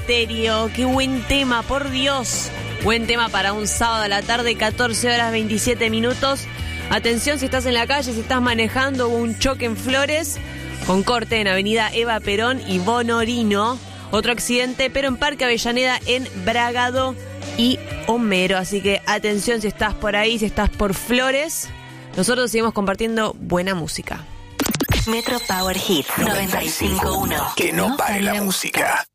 Stereo. Qué buen tema, por Dios. Buen tema para un sábado a la tarde, 14 horas 27 minutos. Atención si estás en la calle, si estás manejando, hubo un choque en Flores con corte en Avenida Eva Perón y Bonorino. Otro accidente, pero en Parque Avellaneda, en Bragado y Homero. Así que atención si estás por ahí, si estás por Flores. Nosotros seguimos compartiendo buena música. Metro Power Hit 95.1. Que no pare la música.